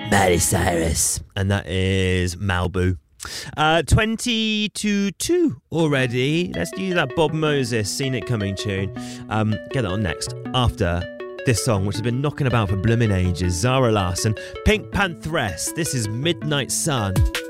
Miley Cyrus. And that is Malibu. 20 to 2 already. Let's do that Bob Moses Seen It Coming tune. Get that on next after this song, which has been knocking about for blooming ages. Zara Larsson, Pink Pantheress. This is Midnight Sun.